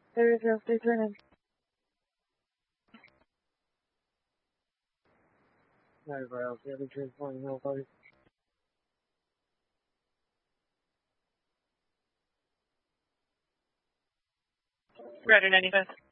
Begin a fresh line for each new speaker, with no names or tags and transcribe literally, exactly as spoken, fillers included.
There is no stay turning. Everybody else, the other train's flying hell, buddy.
Roger ninety-five.